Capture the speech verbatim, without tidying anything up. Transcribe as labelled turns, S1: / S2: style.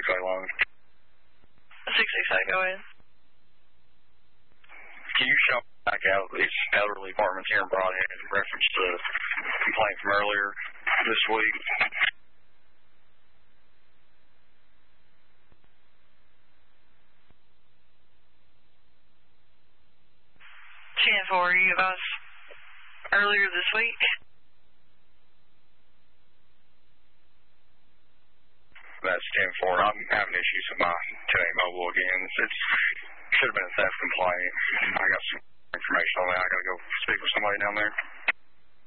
S1: five long.
S2: six six five, go ahead.
S1: Can you shout back out these elderly apartments here in Broadhead in reference to the complaint from earlier this week?
S2: ten four, you of us earlier this week?
S1: That's ten four. I'm having issues with my ten eight mobile again. It's should have been a theft complaint. I got some information on that. I got to go speak with somebody down there.